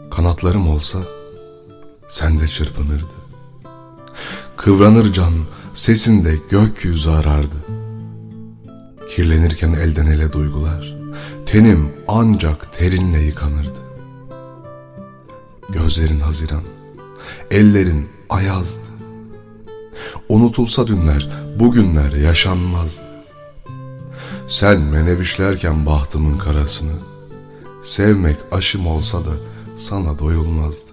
Kanatlarım olsa sende çırpınırdı. Kıvranır can sesinde gökyüzü arardı. Kirlenirken elden ele duygular, tenim ancak terinle yıkanırdı. Gözlerin haziran, ellerin ayazdı. Unutulsa dünler, bugünler yaşanmazdı. Sen menevişlerken bahtımın karasını, sevmek aşım olsa da sana doyulmazdı.